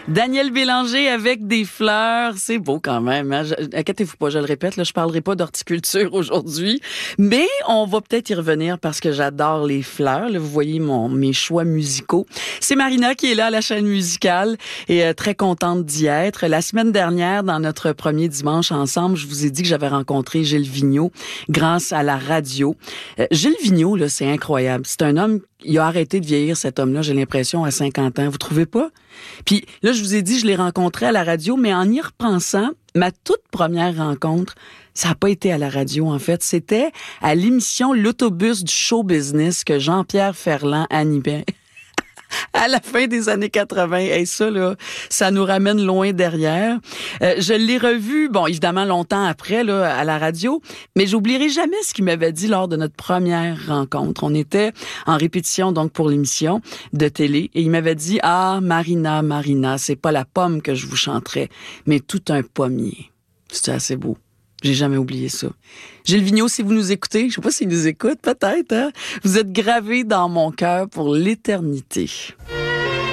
Daniel Bélanger avec des fleurs, c'est beau quand même. Hein? Inquiétez-vous pas, je le répète, là, je parlerai pas d'horticulture aujourd'hui, mais on va peut-être y revenir parce que j'adore les fleurs. Là, vous voyez mes choix musicaux. C'est Marina qui est là à la chaîne musicale et très contente d'y être. La semaine dernière, dans notre premier dimanche ensemble, je vous ai dit que j'avais rencontré Gilles Vigneault grâce à la radio. Gilles Vigneault, là, c'est incroyable. C'est un homme, il a arrêté de vieillir, cet homme-là, j'ai l'impression, à 50 ans. Vous trouvez pas? Puis là, je vous ai dit, je l'ai rencontré à la radio, mais en y repensant, ma toute première rencontre, ça n'a pas été à la radio, en fait. C'était à l'émission L'autobus du show business que Jean-Pierre Ferland animait. À la fin des années 80. Et ça, là, ça nous ramène loin derrière. Je l'ai revu, bon, évidemment, longtemps après, là, à la radio, mais j'oublierai jamais ce qu'il m'avait dit lors de notre première rencontre. On était en répétition, donc, pour l'émission de télé, et il m'avait dit, « Ah, Marina, Marina, c'est pas la pomme que je vous chanterai, mais tout un pommier. » C'était assez beau. J'ai jamais oublié ça. Gilles Vigneault, si vous nous écoutez, je sais pas s'il nous écoute, peut-être, hein? Vous êtes gravé dans mon cœur pour l'éternité.